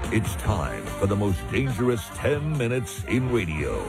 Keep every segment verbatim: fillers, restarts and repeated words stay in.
It's time for the most dangerous ten minutes in radio.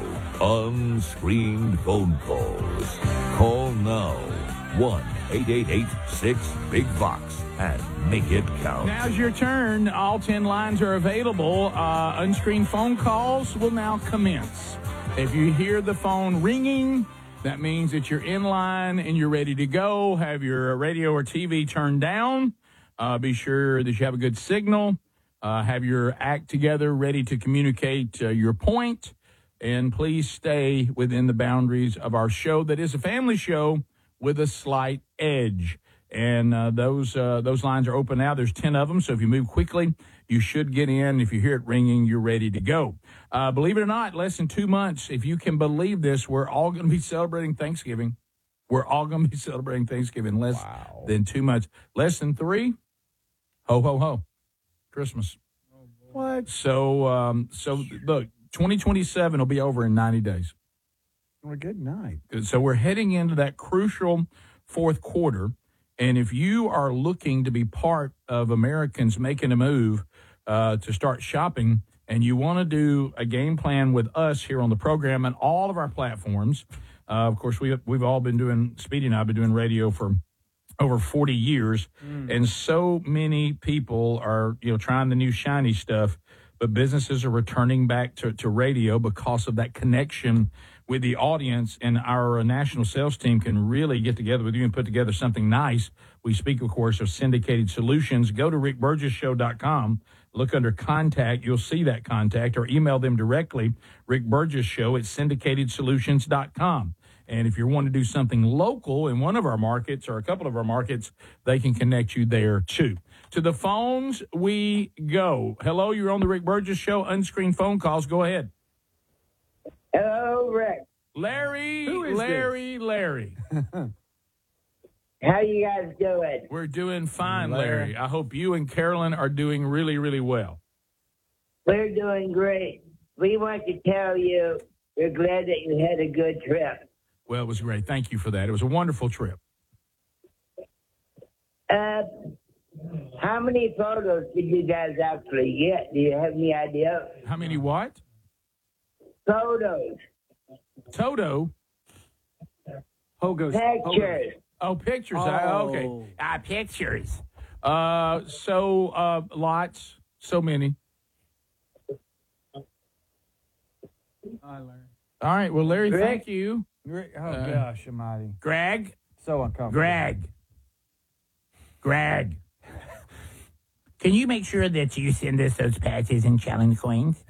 Unscreened phone calls. Call now. one eight eight eight six big Vox and make it count. Now's your turn. All ten lines are available. Uh, unscreened phone calls will now commence. If you hear the phone ringing, that means that you're in line and you're ready to go. Have your radio or T V turned down. Uh, be sure that you have a good signal. Uh, have your act together, ready to communicate uh, your point. And please stay within the boundaries of our show that is a family show with a slight edge. And uh, those uh, those lines are open now. There's ten of them, so if you move quickly, you should get in. If you hear it ringing, you're ready to go. Uh, believe it or not, less than two months, if you can believe this, we're all going to be celebrating Thanksgiving. We're all going to be celebrating Thanksgiving less wow. than two months. Less than three, ho, ho, ho, Christmas. What? So, um, so look, twenty twenty-seven will be over in ninety days. Well, good night. So we're heading into that crucial fourth quarter. And if you are looking to be part of Americans making a move uh, to start shopping, and you want to do a game plan with us here on the program and all of our platforms, uh, of course, we, we've all been doing, Speedy and I have been doing radio for over forty years. Mm. And so many people are, you know, trying the new shiny stuff, but businesses are returning back to, to radio because of that connection with the audience, and our national sales team can really get together with you and put together something nice. We speak, of course, of Syndicated Solutions. Go to rick burgess show dot com. Look under contact. You'll see that contact, or email them directly, Rick Burgess Show at syndicated solutions dot com. And if you want to do something local in one of our markets or a couple of our markets, they can connect you there, too. To the phones we go. Hello, you're on the Rick Burgess Show. Unscreened phone calls. Go ahead. Hello, Rick. Larry, Who is Larry, this? Larry. How you guys doing? We're doing fine, Larry. Larry. I hope you and Carolyn are doing really, really well. We're doing great. We want to tell you we're glad that you had a good trip. Well, it was great. Thank you for that. It was a wonderful trip. Uh, how many photos did you guys actually get? Do you have any idea? How many what? Photos. Toto. Hogo's. Pictures. Oh, pictures. Oh. Ah, okay. Ah, pictures. Uh, so, uh, lots. So many. Hi, Larry. All right. Well, Larry, Greg? thank you. Rick, oh, Uh, gosh almighty. Greg. So uncomfortable. Greg. Greg. Can you make sure that you send us those patches and challenge coins?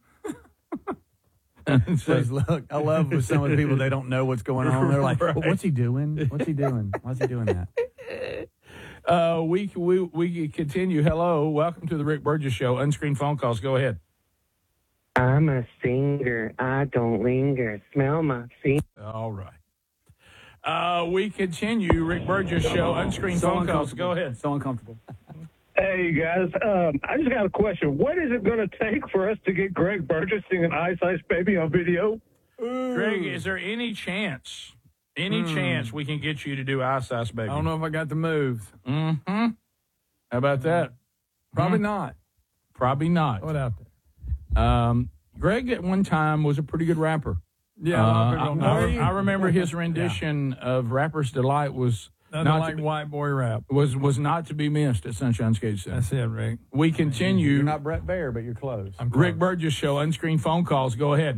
Please look. I love with some of the people, they don't know what's going on. They're like, Right. well, what's he doing? What's he doing? Why's he doing that? Uh, we, we, we continue. Hello. Welcome to the Rick Burgess Show. Unscreened phone calls. Go ahead. I'm a singer. I don't linger. Smell my feet. All right. Uh, we continue. Rick Burgess Show. Unscreened So phone calls. Go uncomfortable. ahead. So uncomfortable. Hey, guys. Um, I just got a question. What is it going to take for us to get Greg Burgess singing Ice Ice Baby on video? Greg, is there any chance, any Mm. chance we can get you to do Ice Ice Baby? I don't know if I got the moves. Mm-hmm. How about that? Probably Hmm. not. Probably not. What out there? Um, Greg at one time was a pretty good rapper. Yeah, Uh, a lot of I, people don't I, know. re- I remember his rendition of Rapper's Delight was Nothing not like to be, white boy rap. was was not to be missed at Sunshine Skate Center. That's it, Rick. We continue. You're not Brett Baer, but you're close. I'm close. Rick Burgess Show. Unscreened phone calls. Go ahead.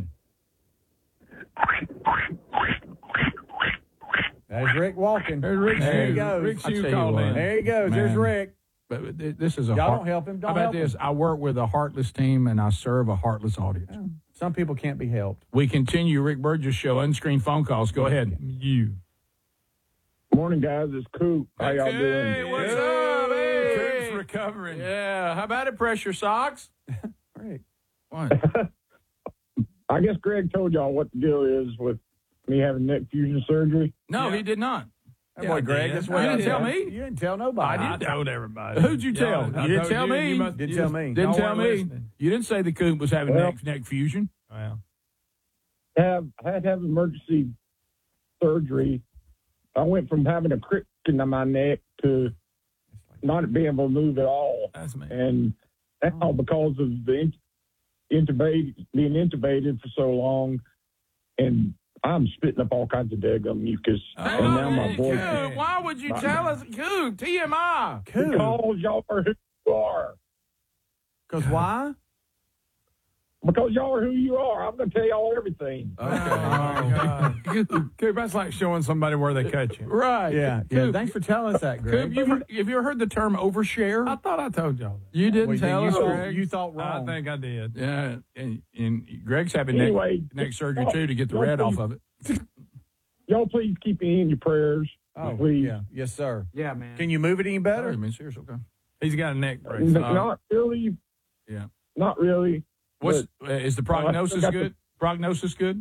There's Rick walking. There's Rick There he Hugh. goes. Rick I Hugh tell you called what. in. There he goes. There's Man. Rick. But th- this is a Y'all heart- don't help him. Don't How about help this? him. I work with a heartless team, and I serve a heartless audience. Some people can't be helped. We continue. Rick Burgess Show. Unscreened phone calls. Go ahead. You. Morning, guys. It's Coop. How y'all Hey, doing? what's up? Hey. Coop's recovering. Yeah. How about it, Pressure Socks? Rick. What? I guess Greg told y'all what the deal is with me having neck fusion surgery. No, Yeah. he did not. That Yeah, boy I Greg. did. That's You what didn't I tell did. me. You didn't tell nobody. I did. told everybody. Who'd you tell? Y'all- I You didn't told tell you, me. you must- Didn't you tell just- me. Didn't y'all tell weren't me. listening. You didn't say the Coop was having Well- neck, neck fusion. Well, Have I had to have emergency surgery. I went from having a crick in my neck to not being able to move at all. that's me. And now because of the intubated, being intubated for so long, and I'm spitting up all kinds of daggum mucus, Oh, and now my voice. Coop, why would you tell us? Coop, T M I. Because y'all are who you are. Because why? Because y'all are who you are. I'm going to tell y'all everything. Okay. Oh, God. Coop, that's like showing somebody where they cut you. Right. Yeah. yeah. Coop, Thanks for telling us that, Greg. Coop, you heard, have you ever heard the term overshare? I thought I told y'all that. You didn't Well, tell you us, thought- Greg. You thought wrong. I think I did. Yeah, and, and Greg's having neck, Anyway, neck surgery, y'all- too, to get the y'all red off please- of it. Y'all please keep me in your prayers. Oh, please. yeah. Yes, sir. Yeah, man. Can you move it any Oh, better? I mean, seriously, okay. He's got a neck brace. N- Uh, not really. Yeah. Not really. What's, uh, is the prognosis got the- good? Prognosis good?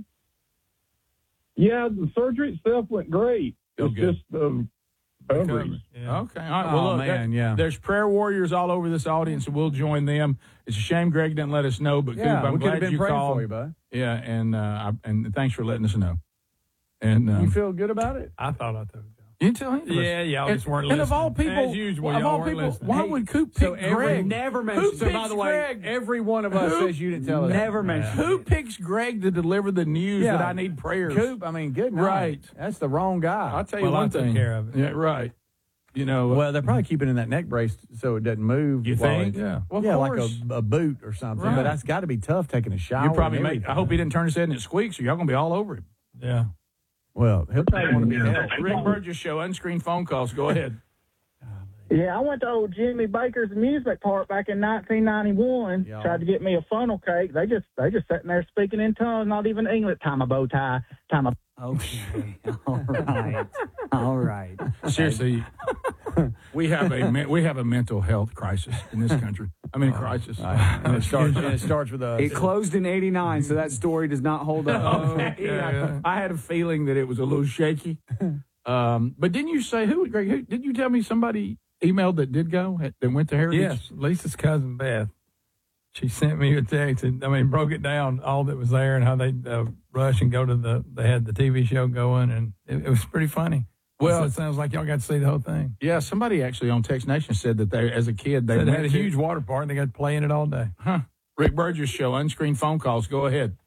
Yeah, the surgery itself went great. Oh, It's good. just the ovaries. Yeah. Okay. All right. Oh, Well, look, man, there- yeah. there's prayer warriors all over this audience, and we'll join them. It's a shame Greg didn't let us know, but Yeah, Coop, I'm we could glad have been you praying called. for you, bud. Yeah, and uh, I, and thanks for letting us know. And um, You feel good about it? I thought I told y'all. you didn't tell him. Yeah, y'all and, just weren't and listening. of all people, As usual, of y'all all weren't people, listening. why Hey, would Coop pick So every- Greg? Never Who mentioned. So, by picks the way, Greg? every one of us Who- says you didn't tell us. Never that. mentioned. Who picks Greg to deliver the news Yeah. that I need prayers? Coop, I mean, good night. Right. That's the wrong guy. I'll tell you Well, I one took thing. care of it. Yeah, right. You know, Well, they're probably keeping it in that neck brace so it doesn't move. you while think? it- Yeah. Well, of yeah, like course. a, a boot or something. Right. But that's got to be tough taking a shower. You probably and make. everything. I hope he didn't turn his head and it squeaks, or y'all gonna be all over him. Yeah. Well, he'll probably want to be helped. Rick Burgess Show, unscreened phone calls. Go ahead. Yeah, I went to old Jimmy Baker's amusement park back in nineteen ninety-one. Yeah. Tried to get me a funnel cake. They just they just sitting there speaking in tongues, not even English. Tie my bow tie. Tie my. Okay. All right. All right. Seriously, we have a men- we have a mental health crisis in this country. I mean, crisis. And it starts. and it starts with a. It closed in eighty-nine, so that story does not hold up. Okay, yeah. I had a feeling that it was a little shaky. Um, but didn't you say who? Greg, who, didn't you tell me somebody emailed that did go that went to Heritage? Yes, Lisa's cousin Beth. She sent me a text. And, I mean, broke it down all that was there and how they uh, rush and go to the. They had the T V show going, and it, it was pretty funny. Well, Well, it sounds like y'all got to see the whole thing. Yeah, somebody actually on Text Nation said that they, as a kid, they, They, went had a to- huge water park, and they got to play in it all day. Huh. Rick Burgess Show, unscreened phone calls. Go ahead.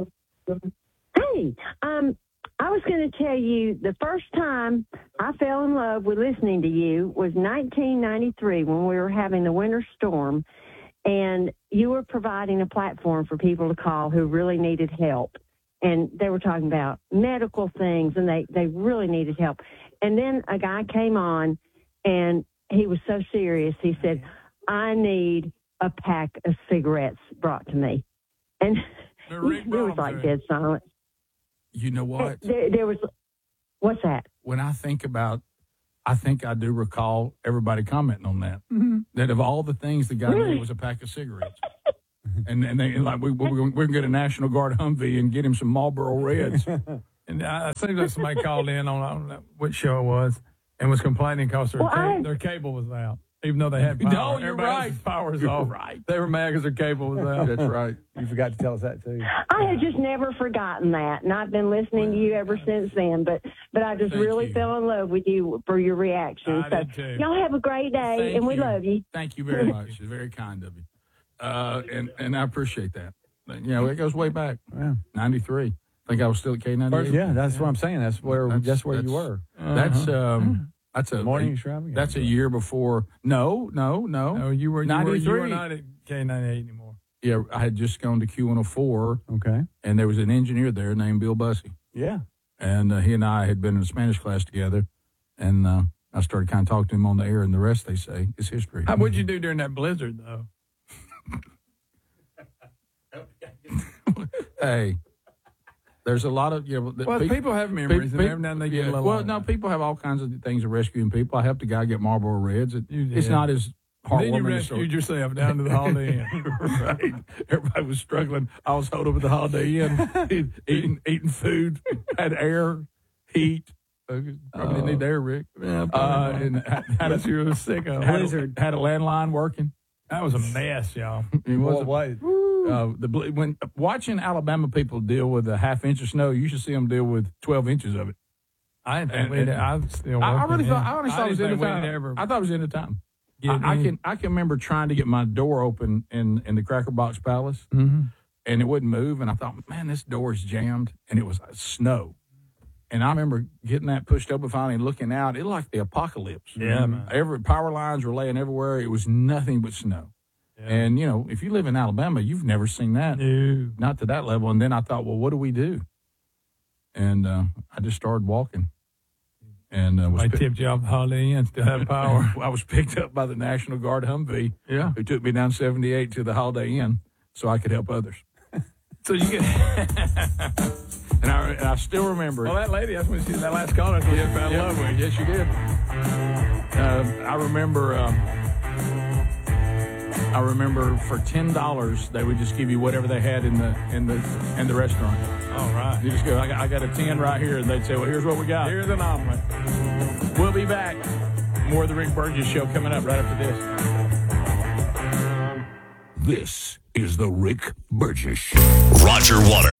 Hey, um, I was going to tell you the first time I fell in love with listening to you was nineteen ninety-three when we were having the winter storm, and you were providing a platform for people to call who really needed help. And they were talking about medical things, and they, they really needed help. And then a guy came on, and he was so serious. He said, I need a pack of cigarettes brought to me. And The Rick there was Brown like thing. dead silence. You know what? There, there was, what's that? When I think about, I think I do recall everybody commenting on that. Mm-hmm. That of all the things the guy Really? needed was a pack of cigarettes. and and they and like we we we're gonna get a National Guard Humvee and get him some Marlboro Reds. And I I think that somebody called in on, I don't know which show it was and was complaining because their, Well, ca- I- their cable was out, even though they had power. No, you're Everybody else's right. power was You're off. right. They were mad because their cable was out. That's right. You forgot to tell us that too. I had just never forgotten that, and I've been listening to you ever since then. But but I just Thank really you. fell in love with you for your reaction. I so did too. y'all have a great day, Thank and we you. love you. Thank you very much. It's very kind of you. Uh, and and I appreciate that. You know, it goes way back. Yeah. ninety-three. I think I was still at K ninety-eight. Yeah, that's what I'm saying. That's where That's- that's, where that's- you were. That's um that's a Morning extravaganza. that's a year before. No, no, no. No, you were, you, were, you were ninety-three. not at K ninety-eight anymore. Yeah, I had just gone to Q one oh four, Okay. and there was an engineer there named Bill Bussey, Yeah. and uh, he and I had been in a Spanish class together, and uh, I started kind of talking to him on the air, and the rest they say is history. How, what'd you do during that blizzard, though? Hey, there's a lot of you know. the Well, pe- people have memories, pe- and every now and then they get yeah, a little. Well, no, people have all kinds of things of rescuing people. I helped a guy get Marlboro Reds. It, You it's did. not as Then you heartwarming. as rescued yourself down to the Holiday Inn. right. Everybody was struggling. I was holed up at the Holiday Inn, eating eating food, had air, heat. Uh, Probably didn't need air, Rick. Yeah, Uh, and had, had, That's a, you were sick of. had, a, had a landline working. That was a mess, y'all. It was What was? uh, the bl- when watching Alabama people deal with a half inch of snow, you should see them deal with twelve inches of it. I didn't think And- we'd. and- I'm still. I, I working really in. thought. I honestly thought it was didn't in the think time. we'd ever. I thought it was in the time. Get I, I in. can I can remember trying to get my door open in, in the Cracker Box Palace, Mm-hmm. and it wouldn't move. And I thought, man, this door is jammed, and it was snow. And I remember getting that pushed open finally and looking out. It looked like the apocalypse. Yeah, man. Every power lines were laying everywhere. It was nothing but snow. Yeah. And you know, if you live in Alabama, you've never seen that, No. not to that level. And then I thought, well, what do we do? And uh, I just started walking. And uh, was I pick- tipped you off the Holiday Inn to have power. I was picked up by the National Guard Humvee, Yeah. who took me down seventy-eight to the Holiday Inn so I could help others. So you get. And I, and I still remember Well, it. that lady, that's when she, that last caller, that's when she fell in love with you. Yes, you did. Uh, I remember. Um, I remember for ten dollars they would just give you whatever they had in the in the in the restaurant. All right. You just go. I got, I got a ten right here, and they'd say, "Well, here's what we got." Here's an omelet. We'll be back. More of the Rick Burgess Show coming up right after this. This is the Rick Burgess Show. Roger Waters.